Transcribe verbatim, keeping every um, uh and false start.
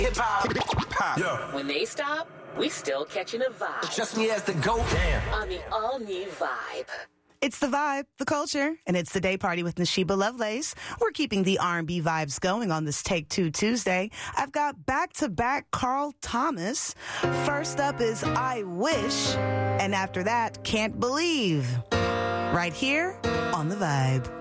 Hip hop. Pop. Yeah. When they stop, we still catching a vibe. Just me as the GOAT. Damn. On the all-new Vibe. It's the vibe, the culture, and it's the day party with Nashiba Lovelace. We're keeping the R and B vibes going on this Take Two Tuesday. I've got back-to-back Carl Thomas. First up is I Wish, and after that, Can't Believe. Right here on the Vibe.